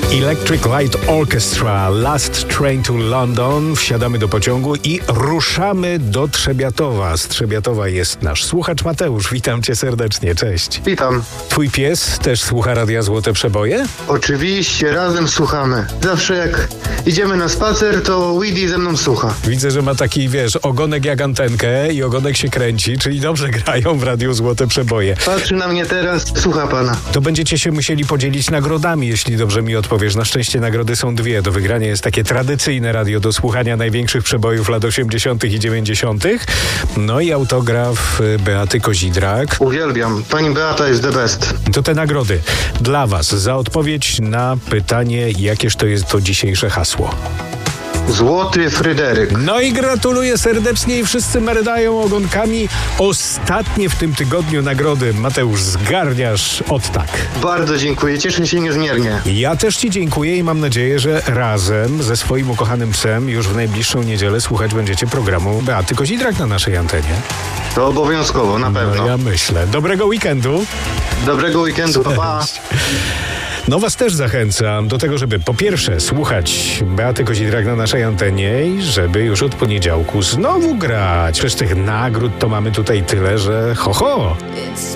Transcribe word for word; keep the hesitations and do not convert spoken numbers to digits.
Electric Light Orchestra, Last Train to London. Wsiadamy do pociągu i ruszamy do Trzebiatowa. Z Trzebiatowa jest nasz słuchacz Mateusz. Witam cię serdecznie, cześć. Witam. Twój pies też słucha Radia Złote Przeboje? Oczywiście, razem słuchamy. Zawsze jak idziemy na spacer, to Weedy ze mną słucha. Widzę, że ma taki, wiesz, ogonek jak antenkę i ogonek się kręci, czyli dobrze grają w Radiu Złote Przeboje. Patrzy na mnie teraz, słucha pana. To będziecie się musieli podzielić nagrodami, jeśli dobrze mi odpowiesz. Na szczęście nagrody są dwie. Do wygrania jest takie tradycyjne radio do słuchania największych przebojów lat osiemdziesiątych i dziewięćdziesiątych. No i autograf Beaty Kozidrak. Uwielbiam. Pani Beata jest the best. To te nagrody dla was za odpowiedź na pytanie, jakież to jest to dzisiejsze hasło. Złoty Fryderyk. No i gratuluję serdecznie i wszyscy merdają ogonkami. Ostatnie w tym tygodniu nagrody, Mateusz, zgarniasz od tak. Bardzo dziękuję, cieszę się niezmiernie. Ja też ci dziękuję i mam nadzieję, że razem ze swoim ukochanym psem już w najbliższą niedzielę słuchać będziecie programu Beaty Kozidrak na naszej antenie. To obowiązkowo, na pewno. No ja myślę. Dobrego weekendu. Dobrego weekendu, pa, pa. No was też zachęcam do tego, żeby po pierwsze słuchać Beaty Kozidrak na naszej antenie i żeby już od poniedziałku znowu grać. Przecież tych nagród to mamy tutaj tyle, że ho ho.